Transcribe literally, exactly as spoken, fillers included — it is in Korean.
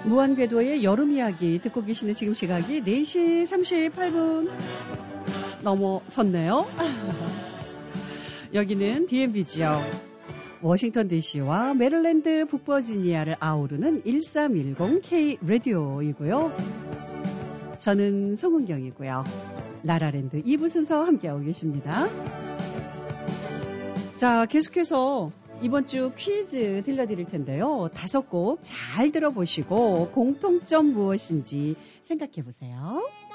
무한궤도의 여름 이야기 듣고 계시는 지금 시각이 네 시 삼십팔 분 넘어섰네요. 여기는 디엠비지요. 워싱턴 디씨와 메릴랜드 북버지니아를 아우르는 일삼일공 K 라디오이고요. 저는 송은경이고요. 라라랜드 이 부 순서 함께하고 계십니다. 자, 계속해서 이번 주 퀴즈 들려드릴 텐데요. 다섯 곡 잘 들어보시고 공통점 무엇인지 생각해 보세요.